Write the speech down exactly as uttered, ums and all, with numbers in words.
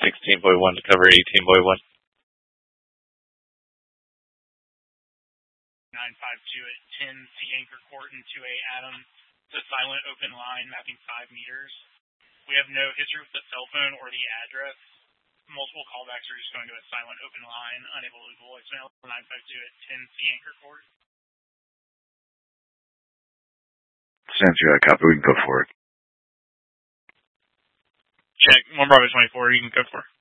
sixteen point one to cover eighteen point one. nine five two at ten C Anchor Court and two A Adam. It's a silent open line mapping five meters. We have no history with the cell phone or the address. Multiple callbacks are just going to a silent open line, unable to leave voicemail. nine five two at ten C Anchor Court. Sensor, I copy. We can go for it. Check. one Bravo twenty-four, you can go for it.